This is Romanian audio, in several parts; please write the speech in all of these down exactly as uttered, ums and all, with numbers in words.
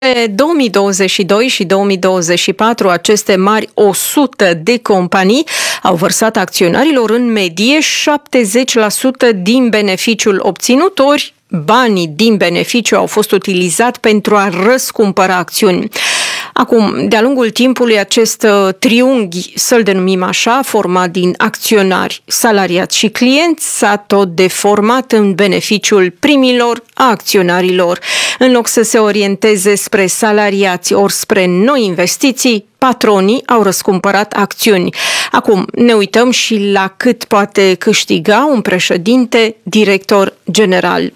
două mii douăzeci și doi și două mii douăzeci și patru, aceste mari o sută de companii au vărsat acționarilor în medie șaptezeci la sută din beneficiul obținut, ori banii din beneficiu au fost utilizați pentru a răscumpăra acțiuni. Acum, de-a lungul timpului, acest triunghi, să-l denumim așa, format din acționari, salariați și clienți, s-a tot deformat în beneficiul primilor, a acționarilor. În loc să se orienteze spre salariați ori spre noi investiții, patronii au răscumpărat acțiuni. Acum, ne uităm și la cât poate câștiga un președinte director general.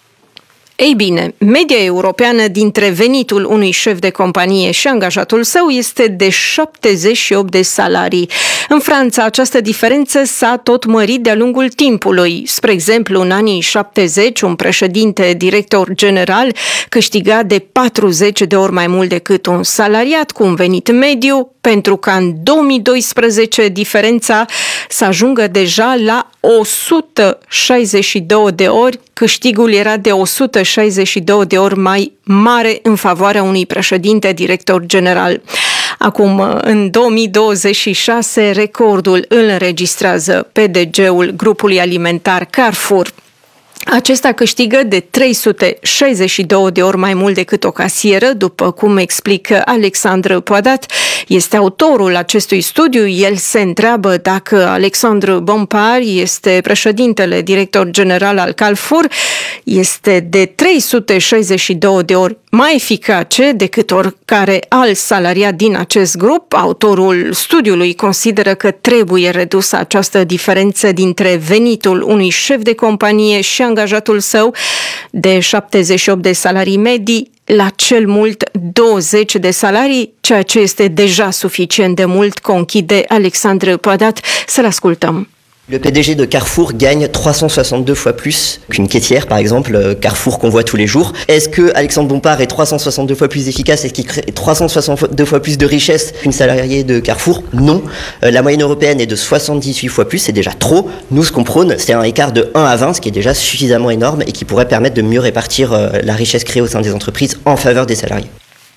Ei bine, media europeană dintre venitul unui șef de companie și angajatul său este de șaptezeci și opt de salarii. În Franța, această diferență s-a tot mărit de-a lungul timpului. Spre exemplu, în anii șaptezeci, un președinte director general câștiga de patruzeci de ori mai mult decât un salariat cu un venit mediu, pentru că în două mii doisprezece diferența să ajungă deja la o sută șaizeci și două de ori, câștigul era de o sută șaizeci și două de ori mai mare în favoarea unui președinte director general. Acum, în două mii douăzeci și șase, recordul îl înregistrează P D G-ul grupului alimentar Carrefour. Acesta câștigă de trei sute șaizeci și două de ori mai mult decât o casieră, după cum explică Alexandre Poadat. Este autorul acestui studiu. El se întreabă dacă Alexandre Bompard este președintele director general al Carrefour, este de trei sute șaizeci și două de ori mai eficace decât oricare alt salariat din acest grup. Autorul studiului consideră că trebuie redusă această diferență dintre venitul unui șef de companie și angajatul său de șaptezeci și opt de salarii medii la cel mult douăzeci de salarii, ceea ce este deja suficient de mult, conchide Alexandre Poadat. Să-l ascultăm. Le P D G de Carrefour gagne trois cent soixante-deux fois plus qu'une caissière, par exemple, Carrefour qu'on voit tous les jours. Est-ce que Alexandre Bompard est trois cent soixante-deux fois plus efficace? Est-ce qu'il crée trois cent soixante-deux fois plus de richesse qu'une salariée de Carrefour? Non. La moyenne européenne est de soixante-dix-huit fois plus, c'est déjà trop. Nous, ce qu'on prône, c'est un écart de un à vingt, ce qui est déjà suffisamment énorme et qui pourrait permettre de mieux répartir la richesse créée au sein des entreprises en faveur des salariés.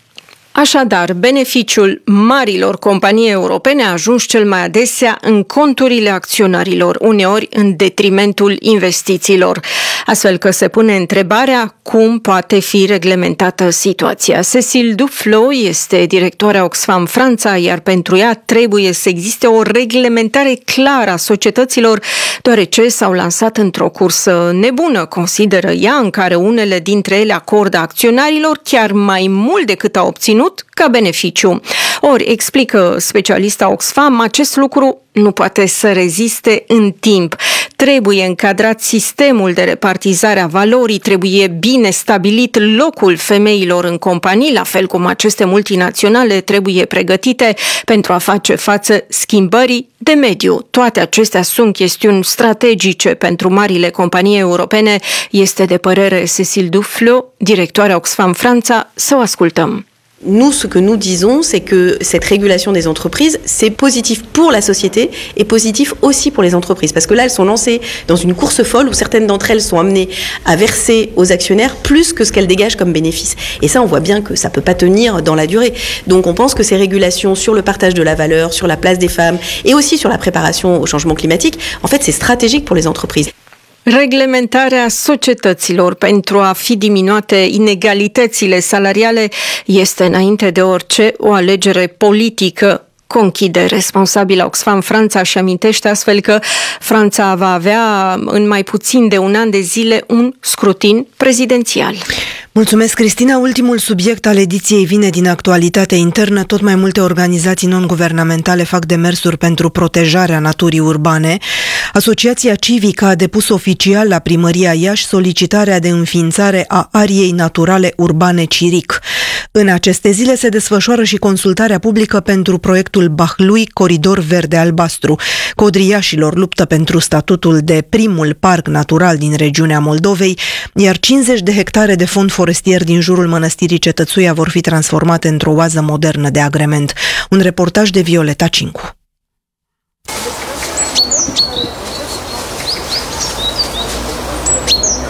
Așadar, beneficiul marilor companii europene a ajuns cel mai adesea în conturile acționarilor, uneori în detrimentul investițiilor. Astfel că se pune întrebarea cum poate fi reglementată situația. Cécile Duflo este directoarea Oxfam Franța, iar pentru ea trebuie să existe o reglementare clară a societăților, deoarece s-au lansat într-o cursă nebună, consideră ea, în care unele dintre ele acordă acționarilor chiar mai mult decât au obținut ca beneficiu. Ori, explică specialista Oxfam, acest lucru nu poate să reziste în timp. Trebuie încadrat sistemul de repartizare a valorii, trebuie bine stabilit locul femeilor în companii, la fel cum aceste multinaționale trebuie pregătite pentru a face față schimbării de mediu. Toate acestea sunt chestiuni strategice pentru marile companii europene, este de părere Cécile Duflo, directoarea Oxfam Franța. Să o ascultăm. Nous, ce que nous disons, c'est que cette régulation des entreprises, c'est positif pour la société et positif aussi pour les entreprises. Parce que là, elles sont lancées dans une course folle où certaines d'entre elles sont amenées à verser aux actionnaires plus que ce qu'elles dégagent comme bénéfice. Et ça, on voit bien que ça ne peut pas tenir dans la durée. Donc on pense que ces régulations sur le partage de la valeur, sur la place des femmes et aussi sur la préparation au changement climatique, en fait, c'est stratégique pour les entreprises. Reglementarea societăților pentru a fi diminuate inegalitățile salariale este înainte de orice o alegere politică, conchide responsabilă Oxfam Franța și amintește astfel că Franța va avea în mai puțin de un an de zile un scrutin prezidențial. Mulțumesc, Cristina. Ultimul subiect al ediției vine din actualitatea internă. Tot mai multe organizații non-guvernamentale fac demersuri pentru protejarea naturii urbane. Asociația Civică a depus oficial la Primăria Iași solicitarea de înființare a ariei naturale urbane Ciric. În aceste zile se desfășoară și consultarea publică pentru proiectul Bahlui, Coridor Verde-Albastru. Codriașilor luptă pentru statutul de primul parc natural din regiunea Moldovei, iar cincizeci de hectare de fond forestier din jurul mănăstirii Cetățuia vor fi transformate într-o oază modernă de agrement. Un reportaj de Violeta Cincu.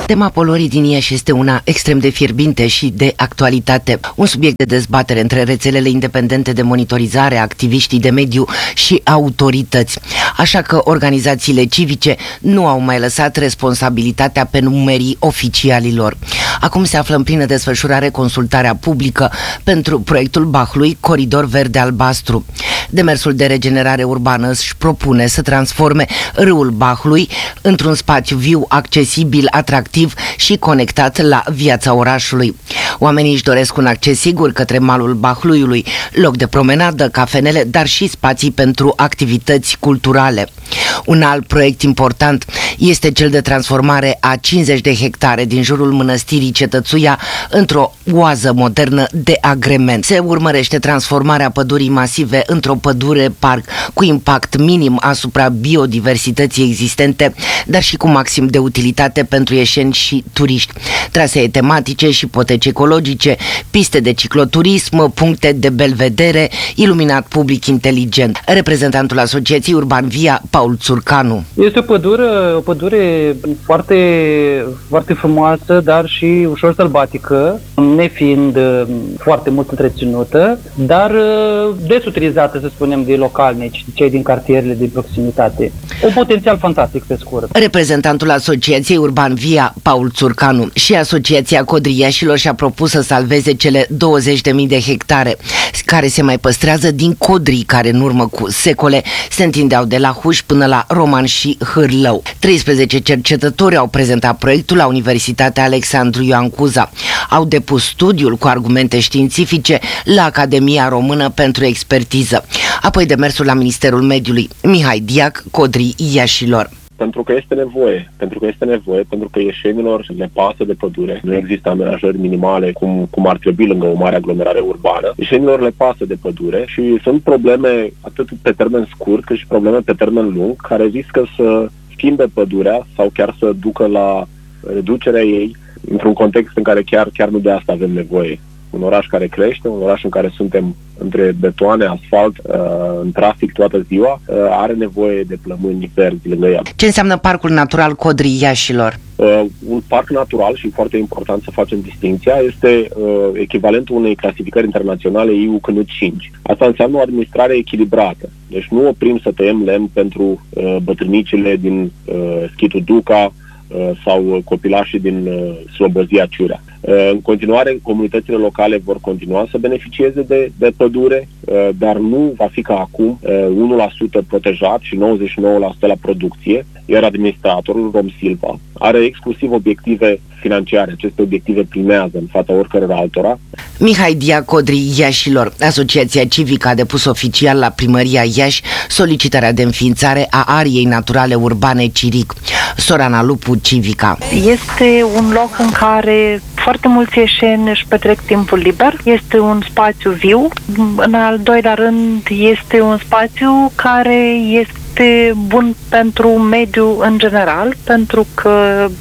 Tema poluării din Iași este una extrem de fierbinte și de actualitate, un subiect de dezbatere între rețelele independente de monitorizare, activiștii de mediu și autorități. Așa că organizațiile civice nu au mai lăsat responsabilitatea pe numerii oficialilor. Acum se află în plină desfășurare consultarea publică pentru proiectul Bahlui, Coridor Verde-Albastru. Demersul de regenerare urbană își propune să transforme râul Bahlui într-un spațiu viu, accesibil, atractiv și conectat la viața orașului. Oamenii își doresc un acces sigur către malul Bahluiului, loc de promenadă, cafenele, dar și spații pentru activități culturale. Un alt proiect important este cel de transformare a cincizeci de hectare din jurul mănăstirii Cetățuia într-o oază modernă de agrement. Se urmărește transformarea pădurii masive într-o pădure-parc cu impact minim asupra biodiversității existente, dar și cu maxim de utilitate pentru ieșeni și turiști. Trasee tematice și poteci ecologice, piste de cicloturism, puncte de belvedere, iluminat public inteligent. Reprezentantul Asociației Urban Via, Paul Țurcanu. Este o pădure, o pădure foarte, foarte frumoasă, dar și ușor sălbatică, nefiind foarte mult întreținută, dar des utilizată, să spunem, de localnici, cei din cartierele din proximitate. Un potențial fantastic, pe scurt. Reprezentantul Asociației Urban Via, Paul Țurcanu, și Asociația Codriașilor și-a propus să salveze cele douăzeci de mii de hectare care se mai păstrează din codrii care în urmă cu secole se întindeau de la Huș până la Roman și Hârlău. treisprezece cercetători au prezentat proiectul la Universitatea Alexandru Ioan Cuza. Au depus studiul cu argumente științifice la Academia Română pentru Expertiză. Apoi demersul la Ministerul Mediului. Mihai Diac, Codrii Iașilor. Pentru că este nevoie, pentru că este nevoie, pentru că ieșenilor le pasă de pădure. Nu există amenajări minimale cum, cum ar trebui lângă o mare aglomerare urbană. Ieșenilor le pasă de pădure și sunt probleme atât pe termen scurt cât și probleme pe termen lung care riscă să schimbe pădurea sau chiar să ducă la reducerea ei într-un context în care chiar, chiar nu de asta avem nevoie. Un oraș care crește, un oraș în care suntem între betoane, asfalt, uh, în trafic toată ziua, uh, are nevoie de plămâni verzi lângă el. Ce înseamnă Parcul Natural Codrii Iașilor? Uh, un parc natural, și foarte important să facem distinția, este uh, echivalentul unei clasificări internaționale I U C N cinci. Asta înseamnă o administrare echilibrată. Deci nu oprim să tăiem lemn pentru uh, bătrânicile din uh, Schitul Duca uh, sau copilașii din uh, Slobozia Ciurea. În continuare, comunitățile locale vor continua să beneficieze de, de pădure, dar nu va fi ca acum unu la sută protejat și nouăzeci și nouă la sută la producție, iar administratorul, Rom Silva, are exclusiv obiective financiare. Aceste obiective primează în fața oricăror altora. Mihai Dia, Codrii Iașilor. Asociația civică a depus oficial la Primăria Iași solicitarea de înființare a ariei naturale urbane Ciric. Sorana Lupu, Civica. Este un loc în care foarte mulți ieșeni își petrec timpul liber. Este un spațiu viu. În al doilea rând, este un spațiu care este bun pentru mediu în general, pentru că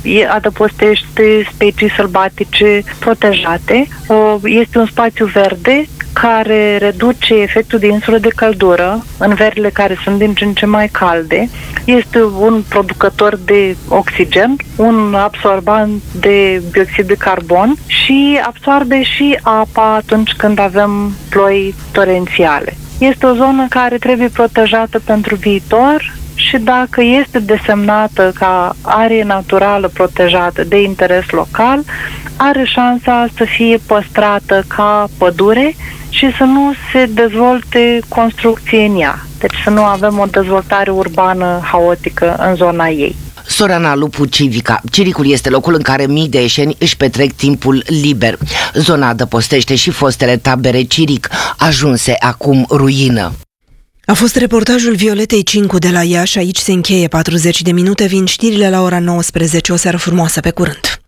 adăpostește specii sălbatice protejate. Este un spațiu verde care reduce efectul de insulă de căldură în verile care sunt din ce în ce mai calde. Este un producător de oxigen, un absorbant de dioxid de carbon și absorbe și apa atunci când avem ploi torențiale. Este o zonă care trebuie protejată pentru viitor și dacă este desemnată ca arie naturală protejată de interes local, are șansa să fie păstrată ca pădure și să nu se dezvolte construcție în ea. Deci să nu avem o dezvoltare urbană haotică în zona ei. Sorana Lupu, Civica. Ciricul este locul în care mii de ieșeni își petrec timpul liber. Zona adăpostește și fostele tabere Ciric, ajunse acum ruină. A fost reportajul Violetei Cincu de la Iași. Aici se încheie patruzeci de minute. Vin știrile la ora nouăsprezece. O seară frumoasă, pe curând!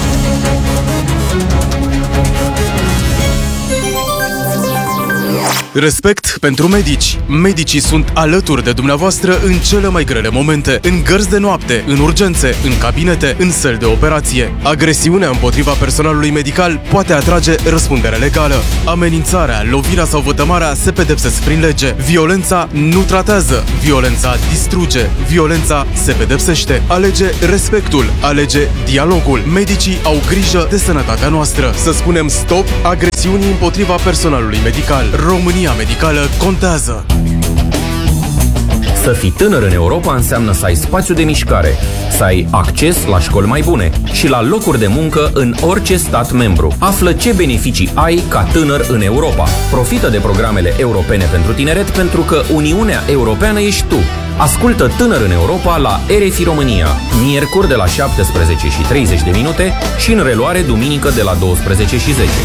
Yeah. Respect pentru medici. Medicii sunt alături de dumneavoastră în cele mai grele momente, în gărzi de noapte, în urgențe, în cabinete, în săli de operație. Agresiunea împotriva personalului medical poate atrage răspundere legală. Amenințarea, lovirea sau vătămarea se pedepsesc prin lege. Violența nu tratează, violența distruge, violența se pedepsește. Alege respectul, alege dialogul. Medicii au grijă de sănătatea noastră. Să spunem stop agresiunii împotriva personalului medical. România medicală contează. Să fii tânăr în Europa înseamnă să ai spațiu de mișcare, să ai acces la școli mai bune și la locuri de muncă în orice stat membru. Află ce beneficii ai ca tânăr în Europa. Profită de programele europene pentru tineret pentru că Uniunea Europeană ești tu. Ascultă Tânăr în Europa la R F I România, miercuri de la șaptesprezece și treizeci de minute și în reluare duminică de la douăsprezece și zece.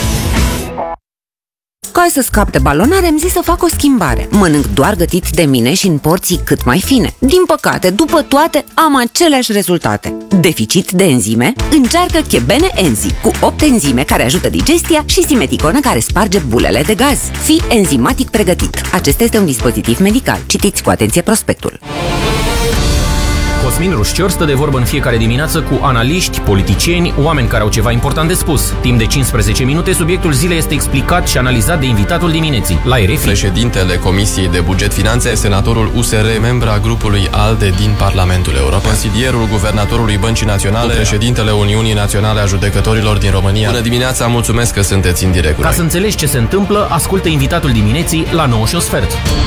Ca să scap de balonare, am zis să fac o schimbare. Mănânc doar gătit de mine și în porții cât mai fine. Din păcate, după toate, am aceleași rezultate. Deficit de enzime? Încearcă Chebene Enzi, cu opt enzime care ajută digestia și simeticonă care sparge bulele de gaz. Fii enzimatic pregătit. Acesta este un dispozitiv medical. Citiți cu atenție prospectul. Cosmin Rușcior stă de vorbă în fiecare dimineață cu analiști, politicieni, oameni care au ceva important de spus. Timp de cincisprezece minute, subiectul zilei este explicat și analizat de invitatul dimineții, la R F I. Președintele Comisiei de Buget Finanțe, senatorul U S R, membra grupului ALDE din Parlamentul European, consilierul guvernatorului Băncii Naționale, președintele Uniunii Naționale a Judecătorilor din România. Bună dimineața, mulțumesc că sunteți în direct. Ca să înțelegi ce se întâmplă, ascultă invitatul dimineții la nouă și un sfert.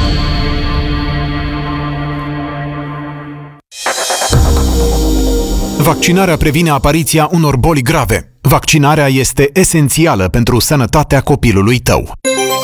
Vaccinarea previne apariția unor boli grave. Vaccinarea este esențială pentru sănătatea copilului tău.